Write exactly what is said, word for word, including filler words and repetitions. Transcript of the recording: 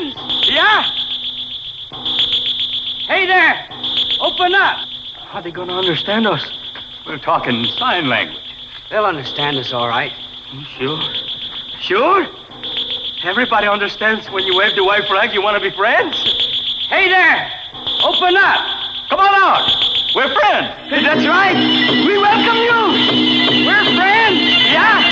friends. Yeah? Hey there. Open up. How are they going to understand us? We're talking sign language. They'll understand us all right. Sure. Sure? Everybody understands when you wave the white flag, you want to be friends? Hey there. Open up. Come on out. We're friends. That's right. We welcome you. We're friends. Yeah.